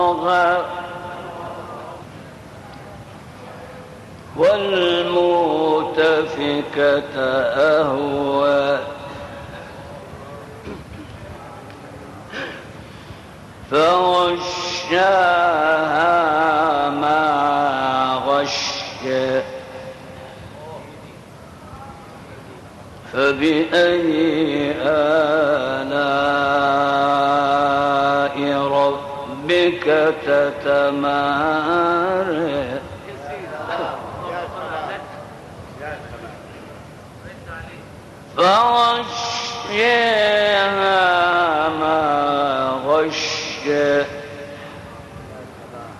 والمؤتفكة أهوى فغشاها ما غش فبأي آلاء ربك تتمارى فغشاها ما غش